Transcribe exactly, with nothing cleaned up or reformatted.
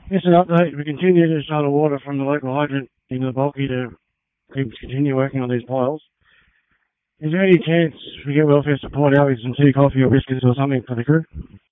Just an update. We continue to shuttle water from the local hydrant into the bulky to keep continue working on these piles. Is there any chance we get welfare support out with some tea, coffee or biscuits or something for the crew?